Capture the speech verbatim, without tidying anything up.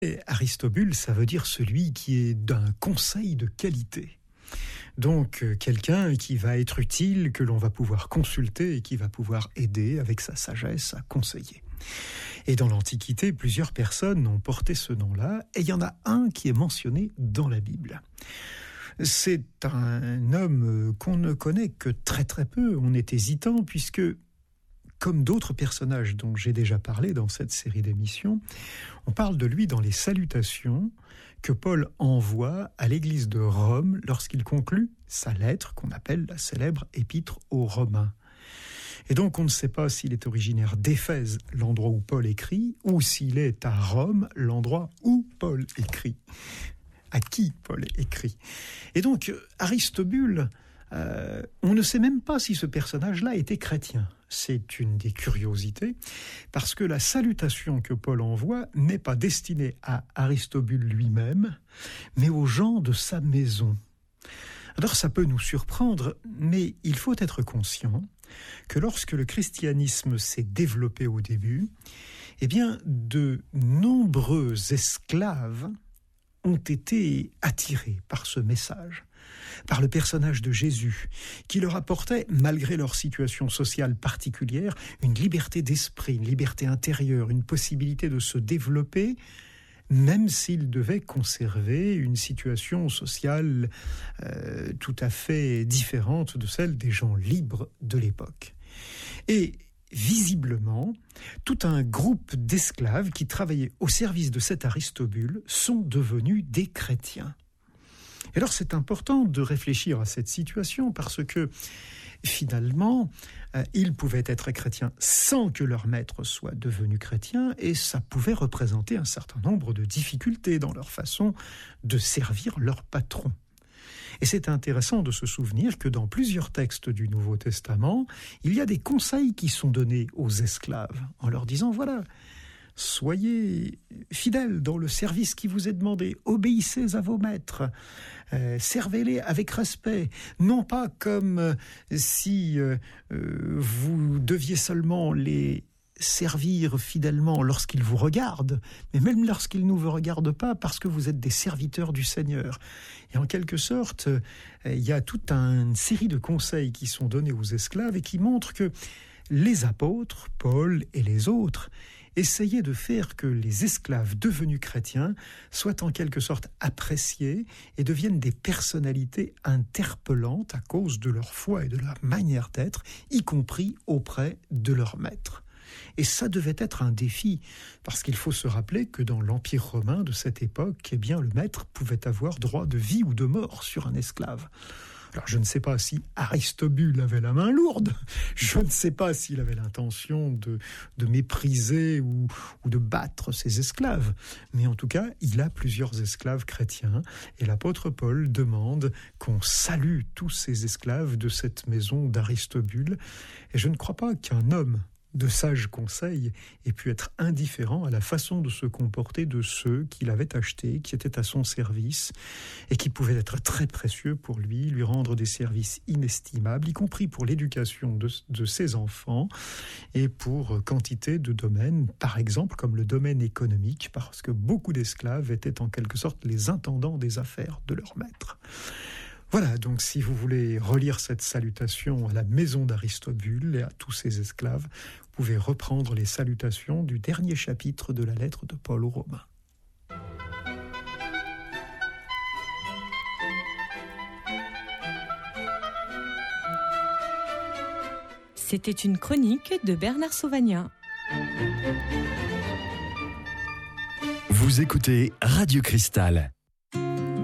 Et Aristobule, ça veut dire celui qui est d'un conseil de qualité. Donc, euh, quelqu'un qui va être utile, que l'on va pouvoir consulter et qui va pouvoir aider avec sa sagesse à conseiller. Et dans l'Antiquité, plusieurs personnes ont porté ce nom-là, et il y en a un qui est mentionné dans la Bible. C'est un homme qu'on ne connaît que très très peu, on est hésitant, puisque, comme d'autres personnages dont j'ai déjà parlé dans cette série d'émissions, on parle de lui dans les salutations que Paul envoie à l'église de Rome lorsqu'il conclut sa lettre qu'on appelle la célèbre épître aux Romains. Et donc on ne sait pas s'il est originaire d'Éphèse, l'endroit où Paul écrit, ou s'il est à Rome, l'endroit où Paul écrit. À qui Paul écrit. Et donc Aristobule, euh, on ne sait même pas si ce personnage-là était chrétien. C'est une des curiosités, parce que la salutation que Paul envoie n'est pas destinée à Aristobule lui-même, mais aux gens de sa maison. Alors ça peut nous surprendre, mais il faut être conscient que lorsque le christianisme s'est développé au début, eh bien, de nombreux esclaves ont été attirés par ce message, par le personnage de Jésus, qui leur apportait, malgré leur situation sociale particulière, une liberté d'esprit, une liberté intérieure, une possibilité de se développer, même s'ils devaient conserver une situation sociale euh, tout à fait différente de celle des gens libres de l'époque. Et visiblement, tout un groupe d'esclaves qui travaillaient au service de cet Aristobule sont devenus des chrétiens. Et alors c'est important de réfléchir à cette situation parce que finalement, euh, ils pouvaient être chrétiens sans que leur maître soit devenu chrétien et ça pouvait représenter un certain nombre de difficultés dans leur façon de servir leur patron. Et c'est intéressant de se souvenir que dans plusieurs textes du Nouveau Testament, il y a des conseils qui sont donnés aux esclaves en leur disant, voilà, soyez fidèles dans le service qui vous est demandé, obéissez à vos maîtres, euh, servez-les avec respect, non pas comme euh, si euh, euh, vous deviez seulement les servir fidèlement lorsqu'ils vous regardent, mais même lorsqu'ils ne vous regardent pas parce que vous êtes des serviteurs du Seigneur. Et en quelque sorte, euh, il y a toute une série de conseils qui sont donnés aux esclaves et qui montrent que les apôtres, Paul et les autres, essayaient de faire que les esclaves devenus chrétiens soient en quelque sorte appréciés et deviennent des personnalités interpellantes à cause de leur foi et de leur manière d'être, y compris auprès de leur maître. Et ça devait être un défi, parce qu'il faut se rappeler que dans l'Empire romain de cette époque, eh bien, le maître pouvait avoir droit de vie ou de mort sur un esclave. Alors je ne sais pas si Aristobule avait la main lourde, je ne sais pas s'il avait l'intention de, de mépriser ou, ou de battre ses esclaves, mais en tout cas, il a plusieurs esclaves chrétiens, et l'apôtre Paul demande qu'on salue tous ces esclaves de cette maison d'Aristobule, et je ne crois pas qu'un homme de sages conseils ait pu être indifférent à la façon de se comporter de ceux qui l'avaient acheté, qui étaient à son service et qui pouvaient être très précieux pour lui, lui rendre des services inestimables, y compris pour l'éducation de, de ses enfants et pour quantité de domaines, par exemple comme le domaine économique, parce que beaucoup d'esclaves étaient en quelque sorte les intendants des affaires de leur maître. Voilà, donc si vous voulez relire cette salutation à la maison d'Aristobule et à tous ses esclaves, vous pouvez reprendre les salutations du dernier chapitre de la lettre de Paul aux Romains. C'était une chronique de Bernard Sauvagnat. Vous écoutez Radio Cristal.